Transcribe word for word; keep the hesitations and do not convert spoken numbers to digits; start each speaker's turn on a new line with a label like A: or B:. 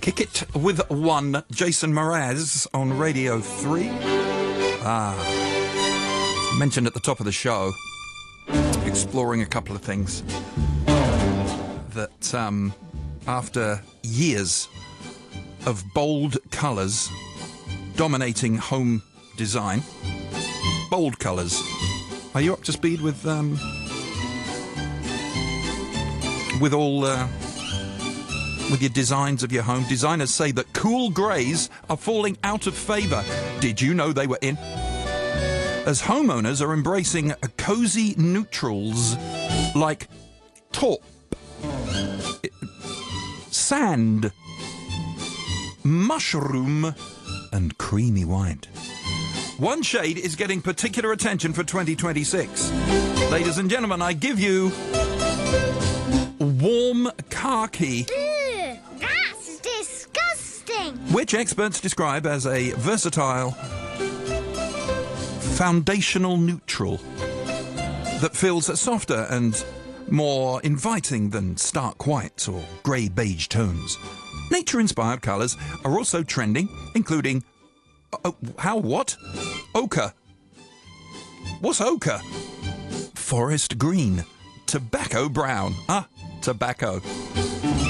A: Kick It With One, Jason Mraz on Radio three. Ah, mentioned at the top of the show, exploring a couple of things that, um, after years of bold colours dominating home design, bold colours. Are you up to speed with, um, with all, uh, with your designs of your home? Designers say that cool greys are falling out of favour. Did you know they were in? As homeowners are embracing cosy neutrals like taupe, sand, mushroom and creamy white. One shade is getting particular attention for twenty twenty-six. Ladies and gentlemen, I give you warm khaki.
B: Ew, that's disgusting.
A: Which experts describe as a versatile foundational neutral that feels softer and more inviting than stark whites or grey beige tones. Nature-inspired colours are also trending, including... Oh, how what? Ochre. What's ochre? Forest green. Tobacco brown. Ah, tobacco.